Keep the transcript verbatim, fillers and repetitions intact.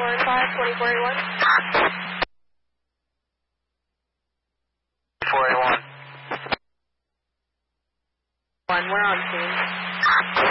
four five, twenty-four eighty-one. four eighty-one. One, we're on scene.